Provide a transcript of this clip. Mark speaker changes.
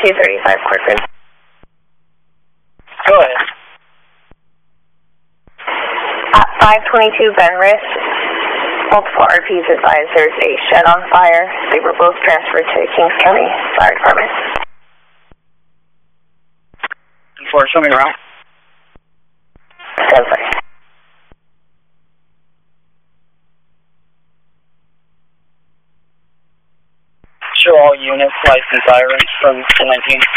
Speaker 1: 235 Corcoran.
Speaker 2: Go ahead.
Speaker 1: At 522 Benris, multiple RPs advised there's a shed on fire. They were both transferred to Kings County Fire Department.
Speaker 2: 4, show me around.
Speaker 1: Stand by.
Speaker 2: Show all units, lights, and sirens from 1019.